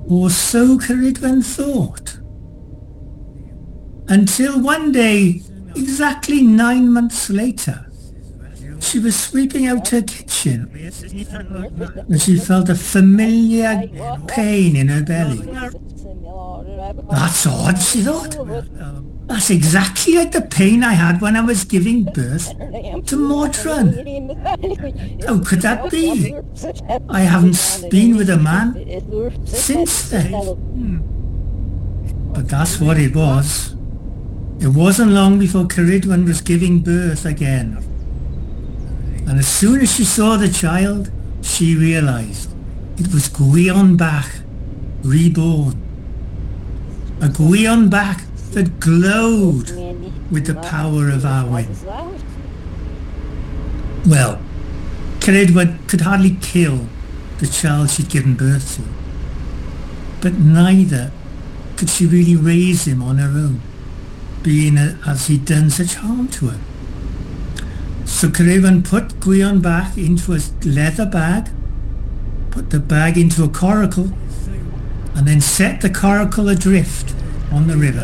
or so Ceridwen thought. Until one day, exactly 9 months later, she was sweeping out her kitchen and she felt a familiar pain in her belly. That's odd, she thought. That's exactly like the pain I had when I was giving birth to Modron. How could that be? I haven't been with a man since then. But that's what it was. It wasn't long before Ceridwen was giving birth again. And as soon as she saw the child, she realised it was Gwion Bach, reborn. A Gwion Bach that glowed with the power of Arwen. Well, Ceridwen could hardly kill the child she'd given birth to, but neither could she really raise him on her own, being as he'd done such harm to her. So Ceridwen put Gwion Bach into a leather bag, put the bag into a coracle, and then set the coracle adrift on the river.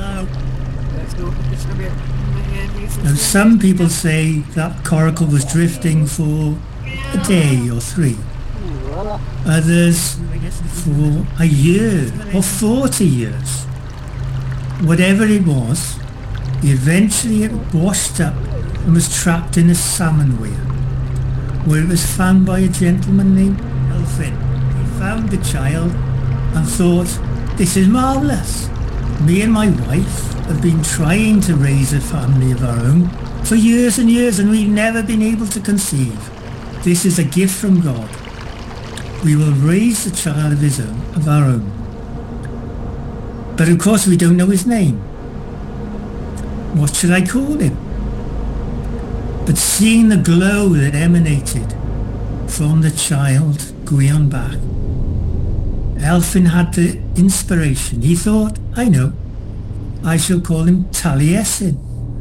Now some people say that coracle was drifting for a day or 3. Others for a year or 40 years. Whatever it was, eventually it washed up and was trapped in a salmon weir, where it was found by a gentleman named Elfin. He found the child and thought, this is marvellous. Me and my wife have been trying to raise a family of our own for years and years, and we've never been able to conceive. This is a gift from God. We will raise the child of our own. But of course we don't know his name. What should I call him? But seeing the glow that emanated from the child, Gwion Bach, Elfin had the inspiration. He thought, I know, I shall call him Taliesin,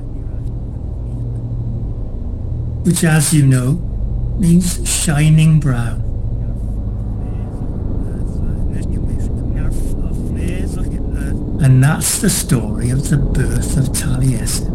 which, as you know, means shining brow. And that's the story of the birth of Taliesin.